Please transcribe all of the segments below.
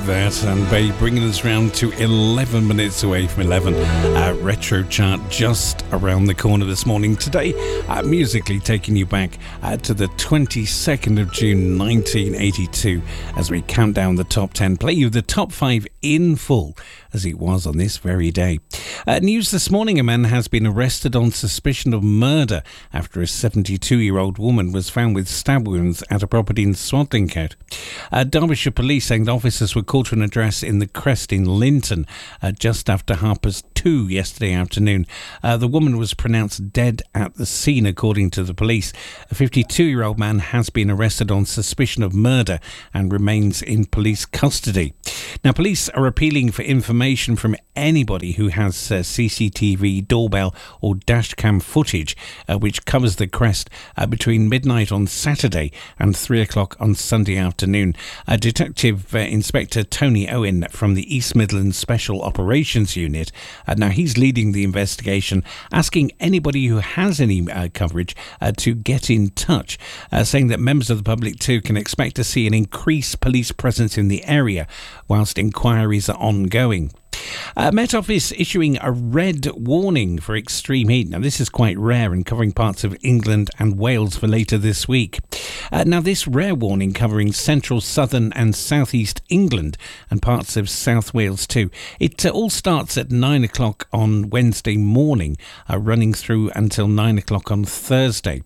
that, and Bay bringing us round to 11 minutes away from 11. Retro chart just around the corner this morning. Today, musically taking you back to the 22nd of June 1982 as we count down the top 10, play you the top 5 in full as it was on this very day. News this morning, a man has been arrested on suspicion of murder after a 72-year-old woman was found with stab wounds at a property in Swadlincote. Derbyshire police saying the officers were called to an address in the Crest in Linton just after 2:30 yesterday afternoon. The woman was pronounced dead at the scene, according to the police. A 52-year-old man has been arrested on suspicion of murder and remains in police custody. Now, police are appealing for information from anybody who has CCTV, doorbell or dashcam footage which covers the Crest between midnight on Saturday and 3 o'clock on Sunday afternoon. Detective Inspector Tony Owen from the East Midlands Special Operations Unit, now he's leading the investigation, asking anybody who has any coverage to get in touch, saying that members of the public too can expect to see an increased police presence in the area whilst inquiries are ongoing. Met Office issuing a red warning for extreme heat. Now, this is quite rare and covering parts of England and Wales for later this week. Now, this rare warning covering central, southern and southeast England and parts of South Wales too. It all starts at 9 o'clock on Wednesday morning, running through until 9 o'clock on Thursday.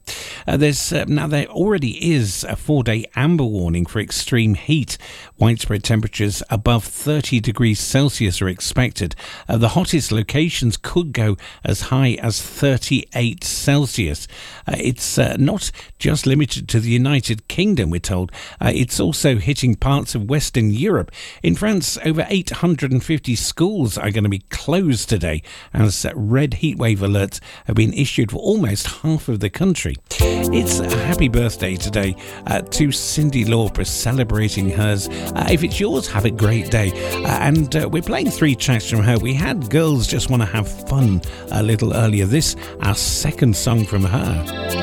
There already is a 4-day amber warning for extreme heat. Widespread temperatures above 30 degrees Celsius are expected. The hottest locations could go as high as 38 Celsius. It's not just limited to the United Kingdom, we're told. It's also hitting parts of Western Europe. In France, over 850 schools are going to be closed today as red heatwave alerts have been issued for almost half of the country. It's a happy birthday today to Cyndi Lauper, celebrating hers. If it's yours, have a great day. And we're playing 3 tracks from her. We had Girls Just Want to Have Fun a little earlier. This, our second song from her.